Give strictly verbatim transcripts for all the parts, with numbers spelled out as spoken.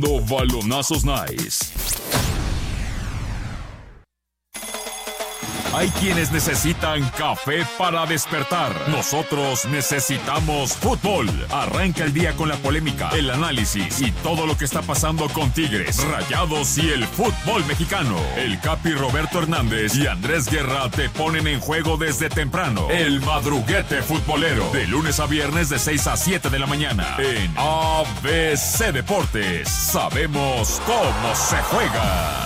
Balonazos Nice. Hay quienes necesitan café para despertar. Nosotros necesitamos fútbol. Arranca el día con la polémica, el análisis y todo lo que está pasando con Tigres, Rayados y el fútbol mexicano. El Capi Roberto Hernández y Andrés Guerra te ponen en juego desde temprano. El madruguete futbolero, de lunes a viernes de seis a siete de la mañana. En A B C Deportes, sabemos cómo se juega.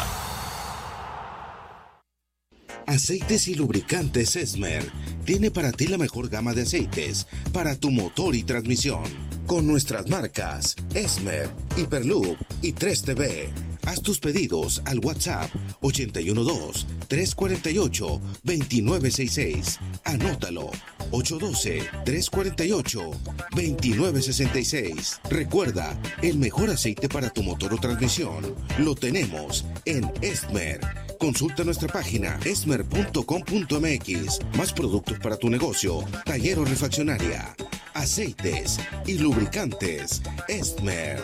Aceites y lubricantes Esmer tiene para ti la mejor gama de aceites para tu motor y transmisión. Con nuestras marcas Esmer, Hyperloop y tres T V. Haz tus pedidos al WhatsApp ochenta y uno dos, trescientos cuarenta y ocho, veintinueve sesenta y seis. Anótalo, ocho uno dos, trescientos cuarenta y ocho, veintinueve sesenta y seis. Recuerda, el mejor aceite para tu motor o transmisión lo tenemos en Esmer. Consulta nuestra página esmer punto com punto m x. Más productos para tu negocio, taller o refaccionaria. Aceites y lubricantes Esmer.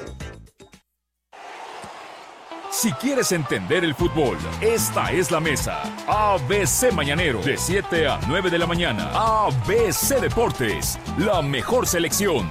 Si quieres entender el fútbol, esta es la mesa. A B C Mañanero, de siete a nueve de la mañana. A B C Deportes, la mejor selección.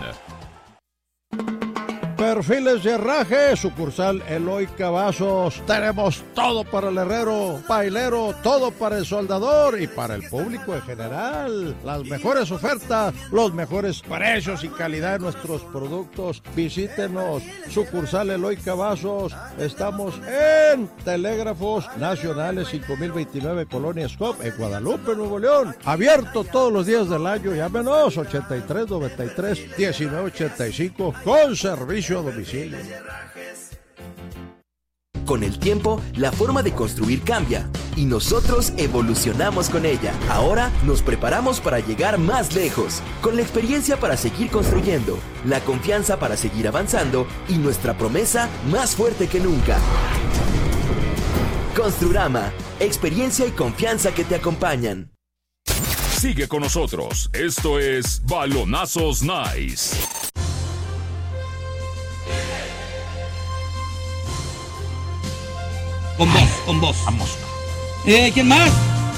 Perfiles de Herraje, sucursal Eloy Cavazos. Tenemos todo para el herrero, pailero, todo para el soldador y para el público en general. Las mejores ofertas, los mejores precios y calidad de nuestros productos. Visítenos, sucursal Eloy Cavazos. Estamos en Telégrafos Nacionales cinco mil veintinueve, Colonia Scop, en Guadalupe, Nuevo León. Abierto todos los días del año. Llámenos ochenta y tres, noventa y tres, diecinueve ochenta y cinco con servicio a domicilio. Con el tiempo, la forma de construir cambia y nosotros evolucionamos con ella. Ahora nos preparamos para llegar más lejos, con la experiencia para seguir construyendo, la confianza para seguir avanzando y nuestra promesa más fuerte que nunca. Construrama, experiencia y confianza que te acompañan. Sigue con nosotros, esto es Balonazos Nice. Con voz, con voz. Vamos. Eh, ¿Quién más?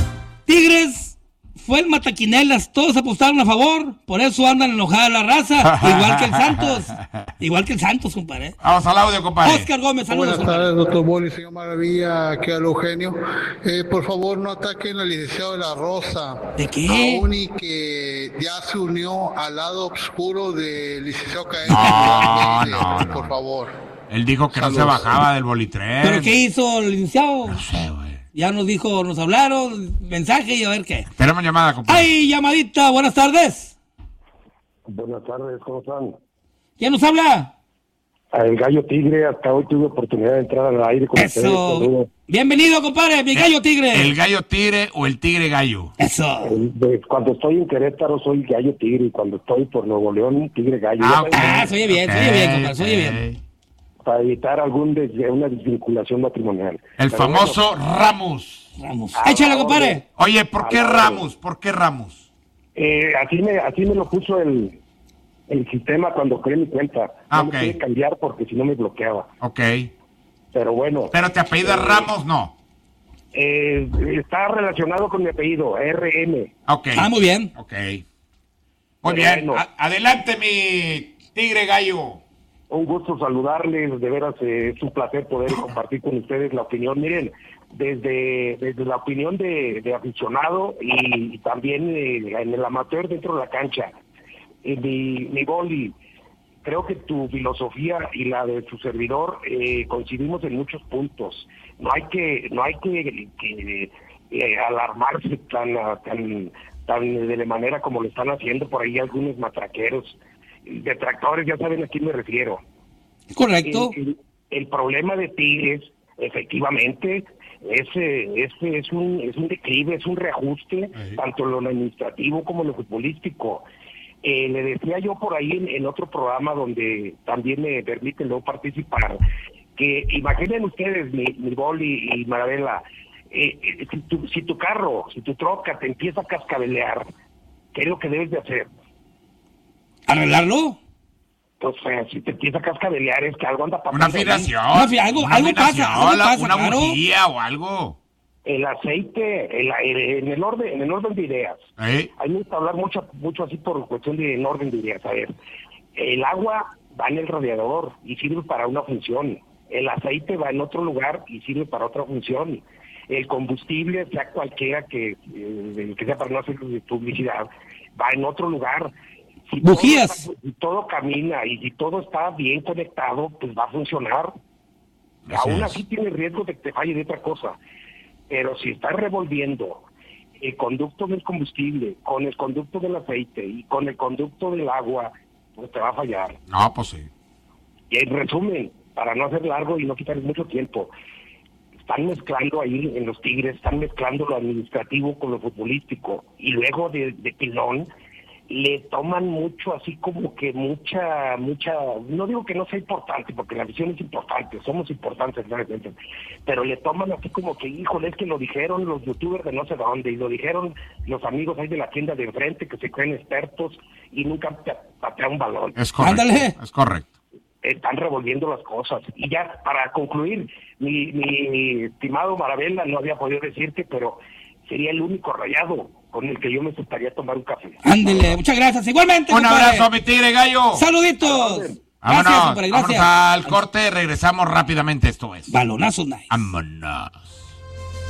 Tigres fue el mataquinelas, todos apostaron a favor, por eso andan enojada la raza, igual que el Santos. Igual que el Santos, compadre. Vamos al audio, compadre. Oscar Gómez, saludos. Buenas tardes, doctor Boli, señor Maravilla, aquí al Eugenio. Eh, por favor, no ataquen al licenciado de la Rosa. ¿De qué? Aún y que ya se unió al lado oscuro del licenciado Caen. No, no, no. Por favor. Él dijo que Saludos. no se bajaba del bolitrén. ¿Pero qué hizo el licenciado? No sé, güey. Ya nos dijo, nos hablaron, mensaje y a ver qué. Tenemos llamada, compadre. ¡Ay, llamadita! Buenas tardes. Buenas tardes, ¿cómo están? ¿Quién nos habla? El Gallo Tigre, hasta hoy tuve oportunidad de entrar al aire con ustedes. Eso. Bienvenido, compadre, mi Gallo Tigre. ¿El Gallo Tigre o el Tigre Gallo? Eso. El- de- cuando estoy en Querétaro soy Gallo Tigre y cuando estoy por Nuevo León, Tigre Gallo. Ah, Ya Ah, se oye bien, se oye bien, compadre, se oye bien. ok. para evitar algún des- una desvinculación matrimonial. El Pero famoso bueno, Ramos. Ramos. Ah, Échale, no, compadre. Oye, ¿por qué Ah, no. Ramos? ¿Por qué Ramos? eh, así, me, así me lo puso el, el sistema cuando creé mi cuenta. Ah, no ok. me pude cambiar porque si no me bloqueaba. Ok. Pero bueno. ¿Pero te apellidas eh, Ramos? No. Eh, está relacionado con mi apellido, R M. Ok. Ah, muy bien. Ok. Muy Pero bien. bueno. A- adelante, mi Tigre Gallo. Un gusto saludarles, de veras eh, es un placer poder compartir con ustedes la opinión. Miren, desde, desde la opinión de, de aficionado y, y también eh, en el amateur dentro de la cancha, eh, mi, mi Boli, creo que tu filosofía y la de tu servidor eh, coincidimos en muchos puntos. No hay que, no hay que, que eh, alarmarse tan, tan, tan de la manera como lo están haciendo por ahí algunos matraqueros. Detractores, ya saben a quién me refiero. Correcto. El, el, el problema de Tigres, efectivamente, es, eh, es, es, un, es un declive, es un reajuste, Ahí. tanto en lo administrativo como en lo futbolístico. Eh, le decía yo por ahí en, en otro programa donde también me permiten luego participar, que imaginen ustedes, mi, mi Boli y Maravela, eh, eh, si, tu, si tu carro, si tu troca te empieza a cascabelear, ¿qué es lo que debes de hacer? ¿Arreglarlo? pues eh, si te empieza a cascabelear es que algo anda pasando. Una afinación. Una fi- algo- una algo pasa, afinación, algo la- pasa, una claro. bujía o algo. El aceite, el, el- en el orden, en el orden de ideas. ¿Eh? A mí me gusta hablar mucho, mucho así por cuestión de en orden de ideas. A ver, el agua va en el radiador y sirve para una función. El aceite va en otro lugar y sirve para otra función. El combustible, sea cualquiera que, eh, que sea para no hacer publicidad, va en otro lugar. Si Bujías. Todo, si todo camina y si todo está bien conectado, pues va a funcionar. Así Aún es. así tiene riesgo de que te falle de otra cosa. Pero si estás revolviendo el conducto del combustible con el conducto del aceite y con el conducto del agua, pues te va a fallar. No, pues sí. Y en resumen, para no hacer largo y no quitar mucho tiempo, están mezclando ahí en los Tigres, están mezclando lo administrativo con lo futbolístico y luego de, de pilón le toman mucho, así como que mucha, mucha, no digo que no sea importante, porque la visión es importante, somos importantes, realmente, pero le toman así como que, híjole, es que lo dijeron los youtubers de no sé dónde, y lo dijeron los amigos ahí de la tienda de enfrente que se creen expertos y nunca te patean un balón. Es correcto. Ándale. Es correcto. Están revolviendo las cosas. Y ya, para concluir, mi, mi estimado Maravella no había podido decirte, pero sería el único Rayado con el que yo me sentaría a tomar un café. Ándele, muchas gracias. Igualmente, Un compadre. abrazo a mi tigre gallo. Saluditos. Vámonos, Gracias, compadre, Vámonos gracias. al corte, regresamos rápidamente. Esto es Balonazo nice. Vámonos.